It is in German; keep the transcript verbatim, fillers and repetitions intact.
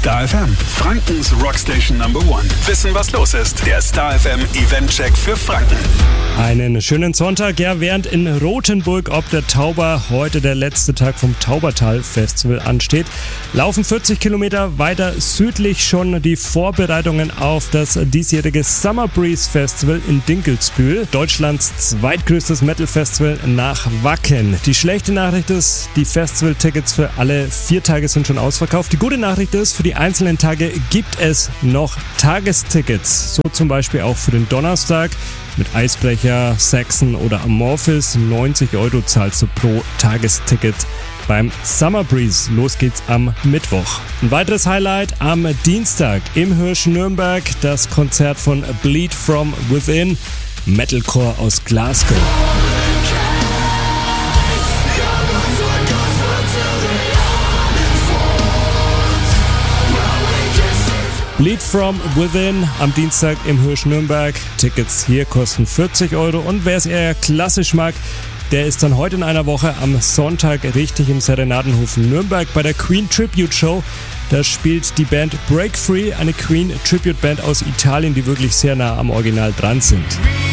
Star F M, Frankens Rockstation Number One. Wissen, was los ist. Der Star F M Eventcheck für Franken. Einen schönen Sonntag, ja, während in Rothenburg ob der Tauber heute der letzte Tag vom Taubertal Festival ansteht, laufen vierzig Kilometer weiter südlich schon die Vorbereitungen auf das diesjährige Summer Breeze Festival in Dinkelsbühl, Deutschlands zweitgrößtes Metal-Festival nach Wacken. Die schlechte Nachricht ist, die Festival-Tickets für alle vier Tage sind schon ausverkauft. Die gute Nachricht ist, für die einzelnen Tage gibt es noch Tagestickets, so zum Beispiel auch für den Donnerstag. Mit Eisbrecher, Saxon oder Amorphis neunzig Euro zahlst du pro Tagesticket beim Summer Breeze. Los geht's am Mittwoch. Ein weiteres Highlight am Dienstag im Hirsch Nürnberg, das Konzert von Bleed From Within, Metalcore aus Glasgow. Bleed From Within am Dienstag im Hirsch Nürnberg. Tickets hier kosten vierzig Euro und wer es eher klassisch mag, der ist dann heute in einer Woche am Sonntag richtig im Serenadenhof Nürnberg bei der Queen Tribute Show. Da spielt die Band Break Free, eine Queen Tribute Band aus Italien, die wirklich sehr nah am Original dran sind.